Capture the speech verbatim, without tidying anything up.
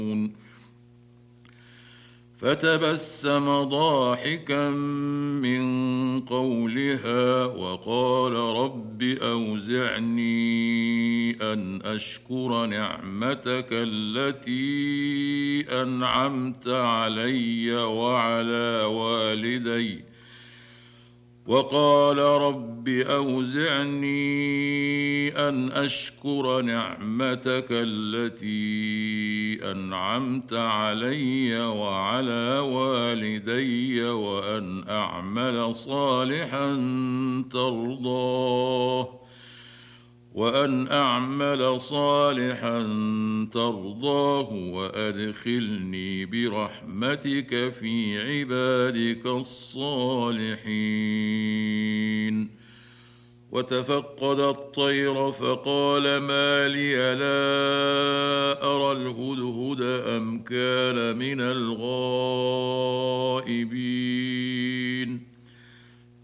فتبسم ضاحكا من قولها وقال رب أوزعني أن أشكر نعمتك التي أنعمت علي وعلى والدي وقال رب أوزعني أن أشكر نعمتك التي أنعمت علي وعلى والدي وأن أعمل صالحا ترضاه وأن أعمل صالحا ترضاه وأدخلني برحمتك في عبادك الصالحين. وتفقد الطير فقال ما لي لا أرى الهدهد أم كان من الغائبين